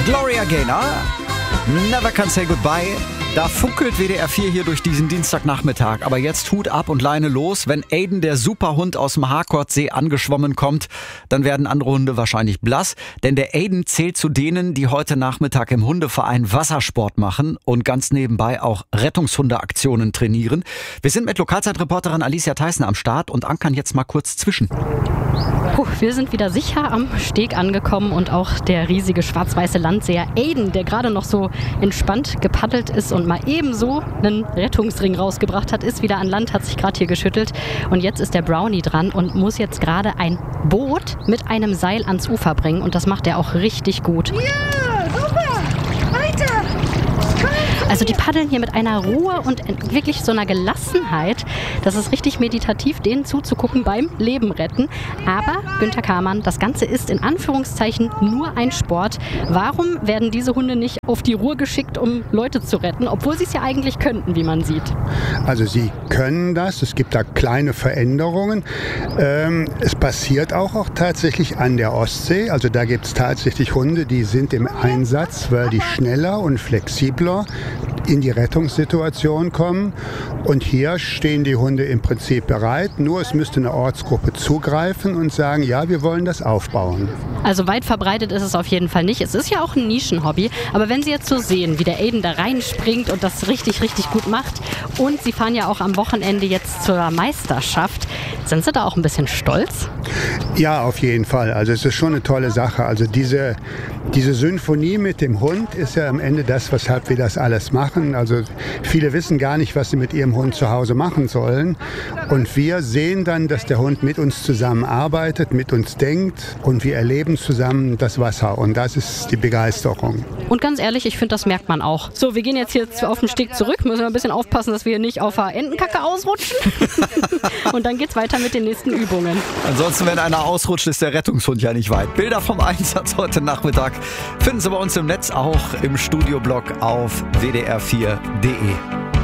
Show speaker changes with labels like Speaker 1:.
Speaker 1: Gloria Gaynor, Never Can Say Goodbye. Da funkelt WDR 4 hier durch diesen Dienstagnachmittag. Aber jetzt Hut ab und Leine los. Wenn Aiden, der Superhund aus dem Harkordsee, angeschwommen kommt, dann werden andere Hunde wahrscheinlich blass. Denn der Aiden zählt zu denen, die heute Nachmittag im Hundeverein Wassersport machen und ganz nebenbei auch Rettungshundeaktionen trainieren. Wir sind mit Lokalzeitreporterin Alicia Theissen am Start und ankern jetzt mal kurz zwischen.
Speaker 2: Wir sind wieder sicher am Steg angekommen und auch der riesige schwarz-weiße Landseher Aiden, der gerade noch so entspannt gepaddelt ist und mal ebenso einen Rettungsring rausgebracht hat, ist wieder an Land, hat sich gerade hier geschüttelt und jetzt ist der Brownie dran und muss jetzt gerade ein Boot mit einem Seil ans Ufer bringen und das macht er auch richtig gut.
Speaker 3: Ja, super, weiter.
Speaker 2: Also die paddeln hier mit einer Ruhe und wirklich so einer Gelassenheit. Das ist richtig meditativ, denen zuzugucken beim Leben retten. Aber, Günther Kamann, das Ganze ist in Anführungszeichen nur ein Sport. Warum werden diese Hunde nicht auf die Ruhr geschickt, um Leute zu retten, obwohl sie es ja eigentlich könnten, wie man sieht?
Speaker 4: Also sie können das, es gibt da kleine Veränderungen. Es passiert auch tatsächlich an der Ostsee. Also da gibt es tatsächlich Hunde, die sind im Einsatz, weil die schneller und flexibler in die Rettungssituation kommen. Und hier stehen die Hunde im Prinzip bereit. Nur es müsste eine Ortsgruppe zugreifen und sagen, ja, wir wollen das aufbauen.
Speaker 2: Also weit verbreitet ist es auf jeden Fall nicht. Es ist ja auch ein Nischenhobby. Aber wenn Sie jetzt so sehen, wie der Aiden da reinspringt und das richtig, richtig gut macht und Sie fahren ja auch am Wochenende jetzt zur Meisterschaft, sind Sie da auch ein bisschen stolz?
Speaker 4: Ja, auf jeden Fall. Also es ist schon eine tolle Sache. Also diese Symphonie mit dem Hund ist ja am Ende das, weshalb wir das alles machen. Also viele wissen gar nicht, was sie mit ihrem Hund zu Hause machen sollen. Und wir sehen dann, dass der Hund mit uns zusammenarbeitet, mit uns denkt und wir erleben zusammen das Wasser. Und das ist die Begeisterung.
Speaker 2: Und ganz ehrlich, ich finde, das merkt man auch. So, wir gehen jetzt hier auf den Steg zurück. Müssen wir ein bisschen aufpassen, dass wir hier nicht auf der Entenkacke ausrutschen. Und dann geht's weiter mit den nächsten Übungen.
Speaker 1: Ansonsten, wenn einer ausrutscht, ist der Rettungshund ja nicht weit. Bilder vom Einsatz heute Nachmittag finden Sie bei uns im Netz, auch im Studioblog auf wdr4.de.